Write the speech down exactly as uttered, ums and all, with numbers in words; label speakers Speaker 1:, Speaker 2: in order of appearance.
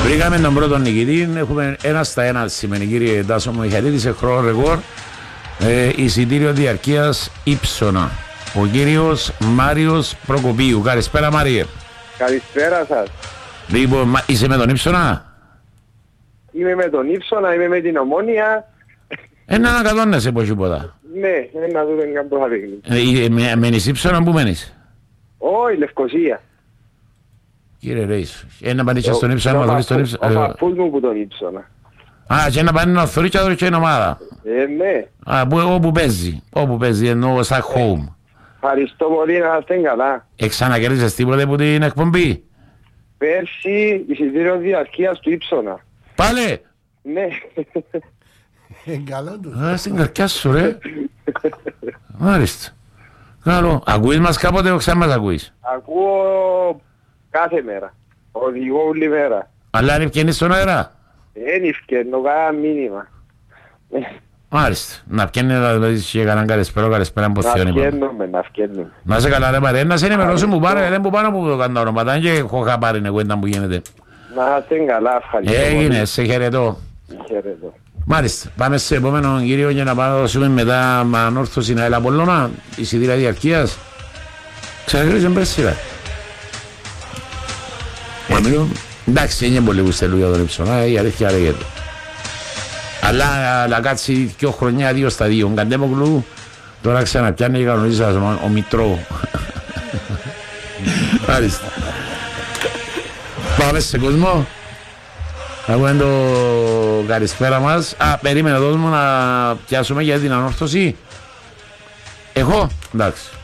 Speaker 1: Βρήκαμε τον πρώτο νικητή, έχουμε ένα στα ένα σημαίνει κύριε Τάσο Μιχαλίδη σε χρόνο ρεκόρ, ε, εισιτήριο διαρκείας Ήψονα. Ο κύριος Μάριος Προκοπίου. Καλησπέρα Μάριε.
Speaker 2: Καλησπέρα σας.
Speaker 1: Λοιπόν, είσαι με τον Ήψονα?
Speaker 2: Είμαι με τον Ήψονα, είμαι με την Ομόνια.
Speaker 1: Ένα ανακατώνεσαι πως τίποτα.
Speaker 2: Ναι, να δούμε κάποιο παιχνίδι.
Speaker 1: Ε, μένεις Ήψονα, πού μένεις?
Speaker 2: Όχι, Λευκοσία.
Speaker 1: Κύριε Ρέης, ένα πανίσια στον Ήψονα, να δεις τον Ήψονα.
Speaker 2: Ο παππούς μου που τον Ήψονα.
Speaker 1: Α, και ένα πάνε να θωρεί και να και ομάδα.
Speaker 2: Ε, ναι.
Speaker 1: Α, που, όπου παίζει, όπου παίζει, εννοώ σαν home.
Speaker 2: Ευχαριστώ πολύ, να είστε καλά.
Speaker 1: Εξανακέρδισες τίποτε από την εκπομπή?
Speaker 2: Πέρσι εισιτήριο διαρκείας του Ήψονα.
Speaker 1: Πάλε!
Speaker 2: Ναι.
Speaker 3: Καλό του.
Speaker 1: Α, στην καρκιά σου ρε. Μάλιστα. Καλό. Ακούεις μας κάποτε, όχι σαν μας ακούεις?
Speaker 2: Ακούω κάθε μέρα. Οδηγώ όλη μέρα.
Speaker 1: Αλλά αν ευκαινείς στον αέρα?
Speaker 2: Δεν ευκαινώ κανένα μήνυμα.
Speaker 1: Μάλιστα. Να πιένει να δεις και κανέναν καλησπέρα, καλησπέρα από
Speaker 2: Να
Speaker 1: Θεόν είπαμε.
Speaker 2: φκαίνομαι, να φκαίνομαι.
Speaker 1: Να είσαι καλά ρε Μαρία, να σε ενημερώσω μου πάρε, δεν μου πάνω που το κάνω τα ονόματα, αν και έχω χαπάρει κουέντα που γίνεται.
Speaker 2: Να είστε καλά, ευχαριστώ.
Speaker 1: Έγινε, σε χαιρετώ.
Speaker 2: Χαιρετώ.
Speaker 1: Μάλιστα, πάμε σε επόμενο κύριο για να πάμε να δώσουμε μετά με ανόρθωση να έλα Απολλώνα, εισιτήρια διαρκείας. Ξανακρίζουν πέρσι ρε. Εντάξει, είναι πολύ που στελούν για τον Υψονά, η αλήθεια λέγεται. Αλλά να κάτσει δύο χρονιά, δύο στα δύο. Καντέμογλου, τώρα ξαναπιάνει και κανονίζει ο Μητρό. Μάλιστα. Πάμε σε κόσμο. Ακούμε το καλησπέρα μας. Α, περίμενε εδώ να πιάσουμε για την ανόρθωση. Εγώ, εντάξει.